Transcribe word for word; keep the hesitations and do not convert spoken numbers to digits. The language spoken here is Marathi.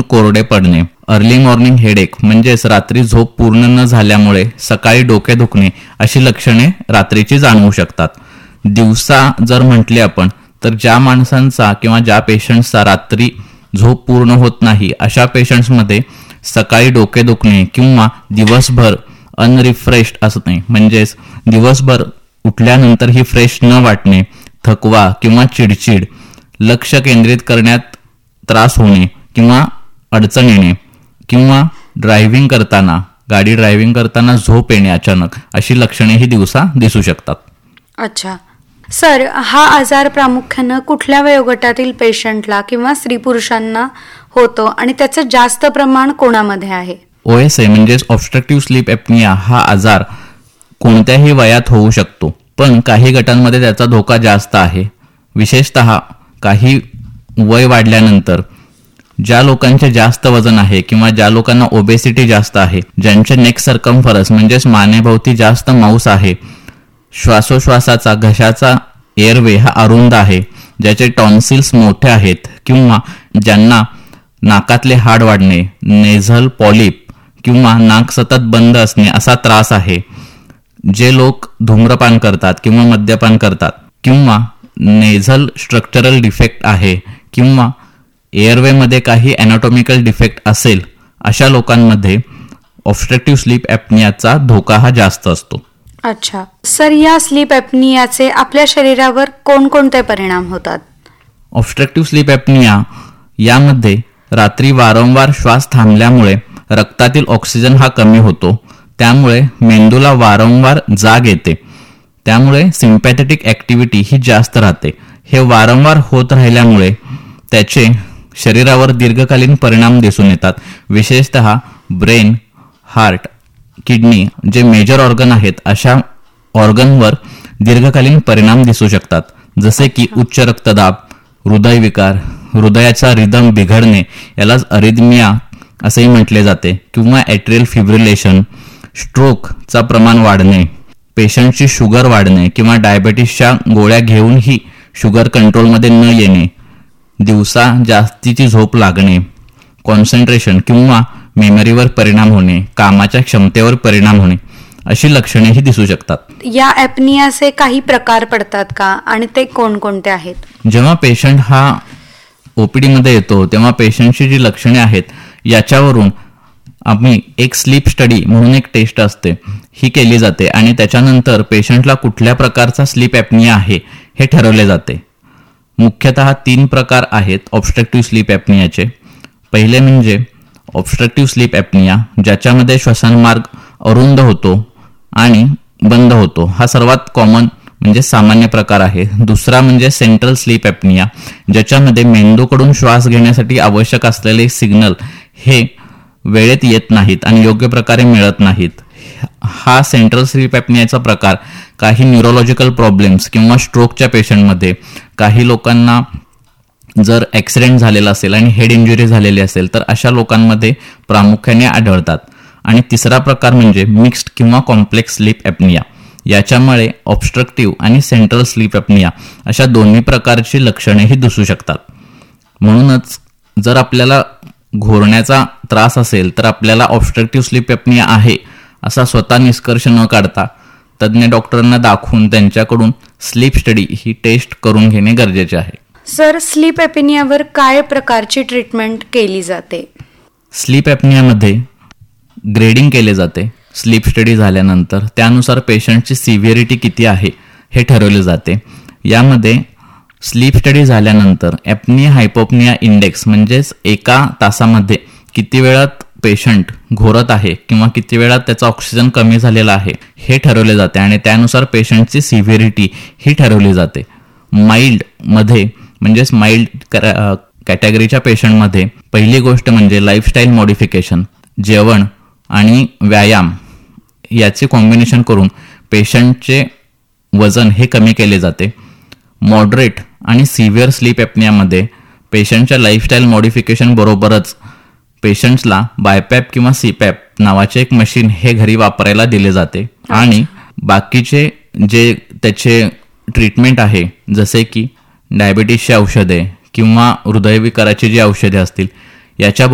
कोरडे पडणे, अर्ली मॉर्निंग हेडेक म्हणजेच रात्री झोप पूर्ण न झाल्यामुळे सकाळी डोके दुखणे अशी लक्षणे रात्रीची जाणवू शकतात. दिवसा जर म्हटले आपण तर ज्या माणसांचा किंवा ज्या पेशंट्सचा रात्री झोप पूर्ण होत नाही अशा पेशंट्समध्ये सकाळी डोके दुखणे किंवा दिवसभर अनरिफ्रेश्ड असणे म्हणजेच दिवसभर उठल्यानंतरही फ्रेश न वाटणे, थकवा किंवा चिडचिड, लक्ष केंद्रित करण्यात त्रास होणे किंवा अडचण येणे किंवा ड्रायव्हिंग करताना गाडी ड्रायव्हिंग करताना झोप येणे अचानक अशी लक्षणे ही दिवसा दिसू शकतात. अच्छा सर, हा आजार प्रामुख्यानं कुठल्या वयोगटातील पेशंटला किंवा स्त्री पुरुषांना होतो आणि त्याचं जास्त प्रमाण कोणामध्ये आहे? ओ एस ए म्हणजेच ऑब्स्ट्रक्टिव्ह स्लीप एपनिया हा आजार कोणत्याही वयात होऊ शकतो, पण काही गटांमध्ये त्याचा धोका जास्त आहे. विशेषतः काही वय वाढल्यानंतर ज्या लोकांचे जास्त वजन आहे किंवा ज्या लोकांना ओबेसिटी जास्त आहे, ज्यांचे नेक सर्कम्फरन्स म्हणजेच मानेभोवती जास्त मांस आहे, श्वासोश्वासाचा घशाचा एअरवे हा अरुंद आहे, ज्याचे टॉन्सिल्स मोठे आहेत किंवा ज्यांना नाकातले हाड वाढणे, नेझल पॉलिप किंवा नाक सतत बंद असणे असा त्रास आहे, जे लोक धूम्रपान करतात किंवा मद्यपान करतात किंवा नेझल स्ट्रक्चरल डिफेक्ट आहे किंवा एअरवेमध्ये काही ॲनाटॉमिकल डिफेक्ट असेल, अशा लोकांमध्ये ऑब्स्ट्रक्टिव्ह स्लीप ॲपनियाचा धोका हा जास्त असतो. अच्छा सर, या स्लीप ॲपनियाचे आपल्या शरीरावर कोणकोणते परिणाम होतात? ऑब्स्ट्रक्टिव्ह स्लीप ॲपनिया यामध्ये रात्री वारंवार श्वास थांबल्यामुळे रक्तातील ऑक्सिजन हा कमी होतो, त्यामुळे मेंदूला वारंवार जाग येते, त्यामुळे सिम्पॅथेटिक ॲक्टिव्हिटी ही जास्त राहते. हे वारंवार होत राहिल्यामुळे त्याचे शरीरावर दीर्घकालीन परिणाम दिसून येतात. विशेषतः ब्रेन, हार्ट, किडनी जे मेजर ऑर्गन आहेत अशा ऑर्गनवर दीर्घकालीन परिणाम दिसू शकतात, जसे की उच्च रक्तदाब, हृदयविकार, हृदयाचा रिदम बिघडणे यालाच अरिथमिया असेही म्हटले जाते किंवा ॲट्रियल फिब्रिलेशन, स्ट्रोकचा प्रमाण वाढणे, पेशंटची शुगर वाढणे किंवा डायबेटिसच्या गोळ्या घेऊनही शुगर कंट्रोलमध्ये न येणे, दिवसा जास्तीची झोप लागणे, कॉन्सन्ट्रेशन किंवा मेमरीवर परिणाम होणे, कामाच्या क्षमतेवर परिणाम होणे अशी लक्षणेही दिसू शकतात. या ॲपनियाचे काही प्रकार पडतात का आणि ते कोणकोणते आहेत? जेव्हा पेशंट हा ओपीडी मध्ये येतो तेव्हा पेशंटची जी लक्षणे आहेत याच्यावरून आम्ही एक स्लीप स्टडी म्हणून एक टेस्ट असते ही केली जाते आणि त्याच्यानंतर पेशंटला कुठल्या प्रकारचा स्लीप ॲपनिया आहे हे ठरवले जाते. मुख्यतः तीन प्रकार आहेत ऑब्स्ट्रक्टिव्ह स्लीप ॲपनियाचे. पहिले म्हणजे ऑब्स्ट्रक्टिव्ह स्लीप ॲपनिया, ज्याच्यामध्ये श्वसनमार्ग अरुंद होतो आणि बंद होतो, हा सर्वात कॉमन म्हणजे सामान्य प्रकार आहे. दुसरा म्हणजे सेंट्रल स्लीप ॲपनिया, ज्याच्यामध्ये मेंदूकडून श्वास घेण्यासाठी आवश्यक असलेले सिग्नल हे वेळेत येत नाहीत आणि योग्य प्रकारे मिळत नाहीत. हा सेंट्रल स्लीप ॲपनियाचा प्रकार काही न्यूरोलॉजिकल प्रॉब्लेम्स किंवा स्ट्रोकच्या पेशंटमध्ये, काही लोकांना जर ॲक्सिडेंट झालेला असेल आणि हेड इंजुरी झालेली असेल तर अशा लोकांमध्ये प्रामुख्याने आढळतात. आणि तिसरा प्रकार म्हणजे मिक्स्ड किंवा कॉम्प्लेक्स स्लीप ॲपनिया, याच्यामुळे ऑब्स्ट्रक्टिव्ह आणि सेंट्रल स्लीप ॲपनिया अशा दोन्ही प्रकारची लक्षणेही दिसू शकतात. म्हणूनच जर आपल्याला घोरण्याचा त्रास असेल तर आपल्याला ऑब्स्ट्रक्टिव्ह स्लीप ॲपनिया आहे असा स्वतः निष्कर्ष न काढता तज्ज्ञ डॉक्टरांना दाखवून त्यांच्याकडून स्लीप स्टडी ही टेस्ट करून घेणे गरजेचे आहे. सर, स्लीप ॲपनियावर काय प्रकारची ट्रीटमेंट केली जाते? स्लीप ॲपनियामध्ये ग्रेडिंग केले जाते. स्लीप स्टडी झाल्यानंतर त्यानुसार पेशंटची सिव्हिरिटी किती आहे हे ठरवले जाते. यामध्ये स्लीप स्टडी झाल्यानंतर ॲपनिया हायपोपनिया इंडेक्स म्हणजेच एका तासामध्ये किती वेळात पेशंट घोरत आहे किंवा किती वेळात त्याचा ऑक्सिजन कमी झालेला आहे हे ठरवले जाते आणि त्यानुसार पेशंटची सिव्हिरिटी ही ठरवली जाते. माइल्ड मध्ये म्हणजेच माइल्ड कॅटेगरीच्या पेशंटमध्ये पहिली गोष्ट म्हणजे लाईफस्टाईल मॉडिफिकेशन, जेवण आणि व्यायाम याचे कॉम्बिनेशन करून पेशंटचे वजन हे कमी केले जाते. मॉडरेट आणि सिव्हिअर स्लीप ॲपनियामध्ये पेशंटच्या लाईफस्टाईल मॉडिफिकेशन बरोबरच पेशंट्सला बायपॅप किंवा सीपॅप नावाचे एक मशीन हे घरी वापरायला दिले जाते आणि बाकीचे जे त्याचे ट्रीटमेंट आहे जसे की डायबिटीसची औषधे किंवा हृदयविकाराची जी औषधे असतील याच्या